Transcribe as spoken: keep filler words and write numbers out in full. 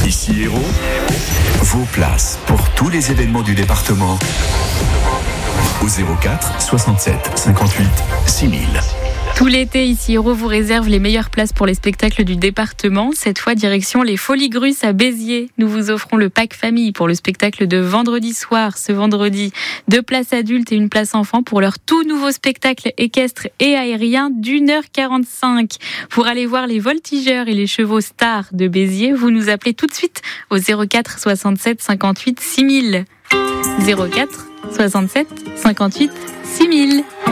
Ici Hérault, vos places pour tous les événements du département au zéro quatre soixante-sept cinquante-huit six mille. Tout l'été, ici Hérault vous réserve les meilleures places pour les spectacles du département. Cette fois, direction les Folies Grusses à Béziers. Nous vous offrons le pack famille pour le spectacle de vendredi soir, ce vendredi. Deux places adultes et une place enfant pour leur tout nouveau spectacle équestre et aérien d'une heure quarante-cinq. Pour aller voir les voltigeurs et les chevaux stars de Béziers, vous nous appelez tout de suite au zéro quatre soixante-sept cinquante-huit six mille. zéro quatre soixante-sept cinquante-huit six mille.